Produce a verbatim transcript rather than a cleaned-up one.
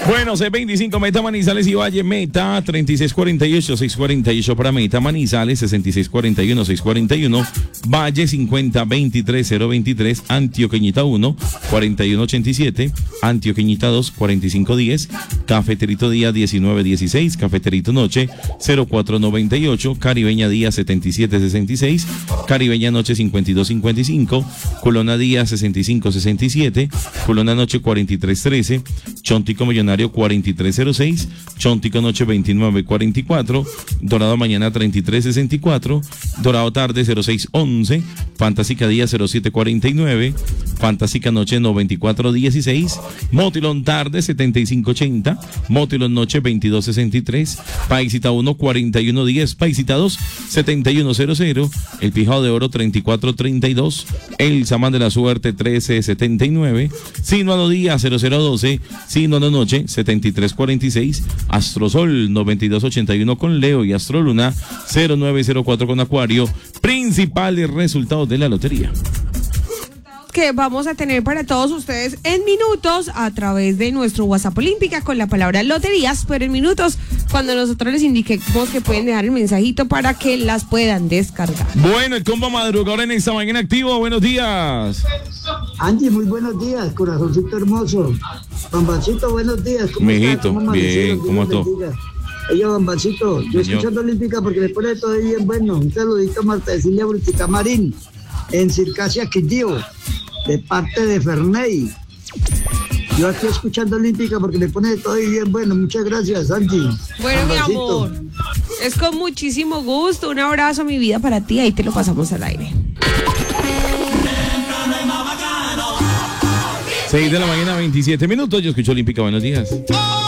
Bueno, C veinticinco, Meta Manizales y Valle, Meta treinta y seis cuarenta y ocho, seiscientos cuarenta y ocho para Meta Manizales, sesenta y seis cuarenta y uno, seiscientos cuarenta y uno, Valle cincuenta veintitrés cero veintitrés, Antioqueñita uno, cuarenta y uno ochenta y siete, Antioqueñita dos, cuarenta y cinco diez, Cafeterito Día diecinueve dieciséis, Cafeterito Noche cero cuatro noventa y ocho, Caribeña Día setenta y siete sesenta y seis, Caribeña Noche cincuenta y dos cincuenta y cinco, Culona Día sesenta y cinco sesenta y siete, Culona Noche cuarenta y tres trece, Chontico Millonario cuarenta y tres cero seis, Chontico Noche veintinueve cuarenta y cuatro, Dorado Mañana treinta y tres sesenta y cuatro, Dorado Tarde cero seis once, Fantástica Día cero siete cuarenta y nueve, Fantástica Noche noventa y cuatro dieciséis, Motilón Tarde setenta y cinco ochenta, Motilón Noche veintidós sesenta y tres, Paisita uno cuarenta y uno diez, Paisita dos setenta y uno cero cero, El Pijao de Oro treinta y cuatro treinta y dos, El Samán de la Suerte trece setenta y nueve, Sinuano Día cero cero doce, Sinuano Noche setenta y tres cuarenta y seis, Astrosol noventa y dos ochenta y uno con Leo y Astroluna cero nueve cero cuatro con Acuario. Principales resultados de la lotería que vamos a tener para todos ustedes en minutos a través de nuestro WhatsApp Olímpica con la palabra loterías, pero en minutos cuando nosotros les indiquemos que pueden dejar el mensajito para que las puedan descargar. Bueno, el combo madrugador en esta mañana activo. Buenos días, Angie, muy buenos días, corazoncito hermoso. Bambancito, buenos días. ¿Cómo Mijito, ¿Cómo bien, ¿cómo estás? Oye, Bambancito, yo escuchando Olímpica porque le pone todo bien bueno. Un saludito a Marta de Cilia Brutica Marín en Circasia Quindío, de parte de Ferney. Yo aquí escuchando Olímpica porque le pone todo bien bueno. Muchas gracias, Angie. Bueno, Bambancito, mi amor, es con muchísimo gusto. Un abrazo, mi vida, para ti. Ahí te lo pasamos al aire. seis de la mañana, veintisiete minutos. Yo escucho Olímpica. Buenos días.